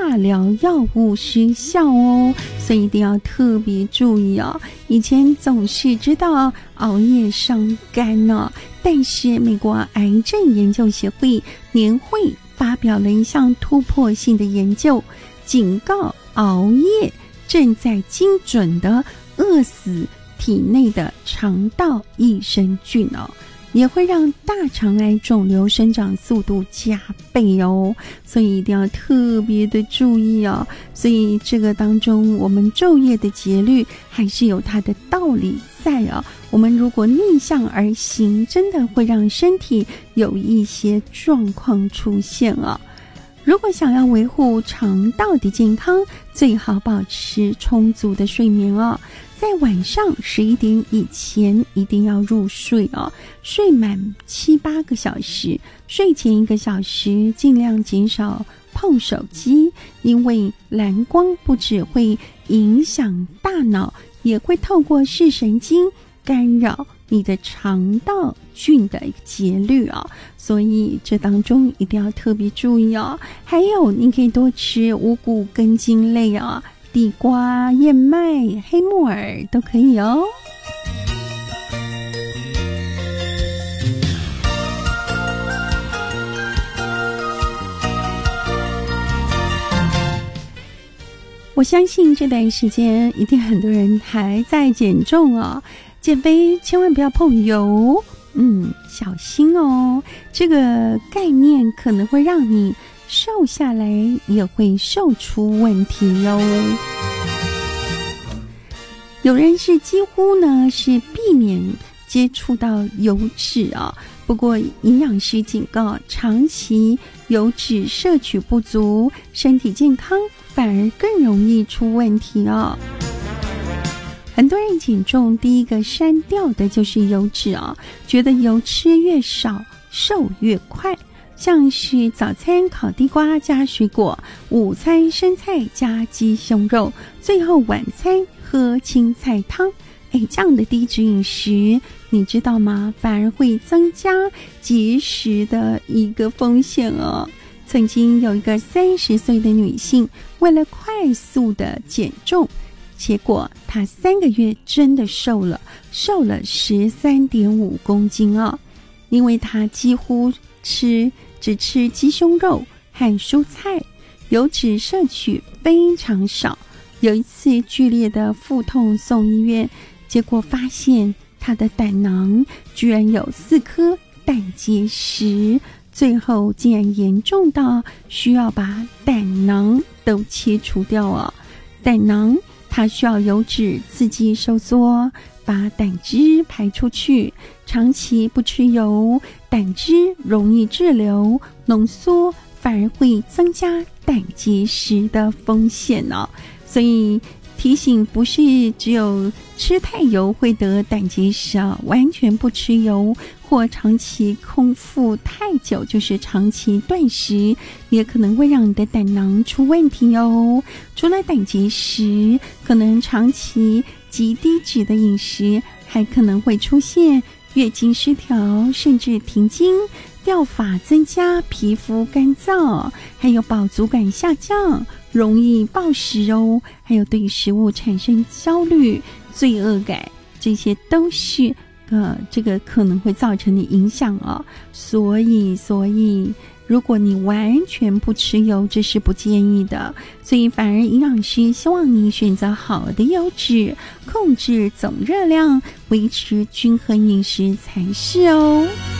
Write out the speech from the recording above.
化疗药物失效哦，所以一定要特别注意哦。以前总是知道熬夜伤肝呢，但是美国癌症研究协会年会发表了一项突破性的研究，警告熬夜正在精准的饿死体内的肠道益生菌哦，也会让大肠癌肿瘤生长速度加倍哦，所以一定要特别的注意哦。所以这个当中，我们昼夜的节律还是有它的道理在哦。我们如果逆向而行，真的会让身体有一些状况出现哦。如果想要维护肠道的健康，最好保持充足的睡眠哦。在晚上11点以前一定要入睡哦，睡满7-8个小时，睡前1个小时尽量减少碰手机，因为蓝光不只会影响大脑，也会透过视神经干扰你的肠道菌的节律哦，所以这当中一定要特别注意哦。还有你可以多吃五谷根茎类哦，地瓜、燕麦、黑木耳都可以哦。我相信这段时间一定很多人还在减重哦，减肥千万不要碰油，小心哦。这个概念可能会让你瘦下来，也会瘦出问题哟。有人是几乎呢是避免接触到油脂啊，不过营养师警告，长期油脂摄取不足，身体健康反而更容易出问题哦。很多人减重第一个删掉的就是油脂啊，觉得油吃越少瘦越快，像是早餐烤地瓜加水果，午餐生菜加鸡胸肉，最后晚餐喝青菜汤。这样的低脂饮食你知道吗？反而会增加节食的一个风险哦。曾经有一个30岁的女性，为了快速的减重，结果她3个月真的瘦了 13.5 公斤哦，因为她几乎只吃鸡胸肉和蔬菜，油脂摄取非常少。有一次剧烈的腹痛送医院，结果发现她的胆囊居然有4颗胆结石，最后竟然严重到需要把胆囊都切除掉哦。胆囊它需要油脂刺激收缩，把胆汁排出去，长期不吃油，胆汁容易滞留浓缩，反而会增加胆结石的风险哦。所以提醒，不是只有吃太油会得胆结石啊，完全不吃油或长期空腹太久，就是长期断食，也可能会让你的胆囊出问题哦。除了胆结石，可能长期极低脂的饮食，还可能会出现月经失调，甚至停经、掉发增加、皮肤干燥，还有饱足感下降，容易暴食哦，还有对食物产生焦虑、罪恶感，这些都是这个可能会造成的影响哦。所以如果你完全不吃油，这是不建议的。所以反而营养师希望你选择好的油脂，控制总热量，维持均衡饮食才是哦。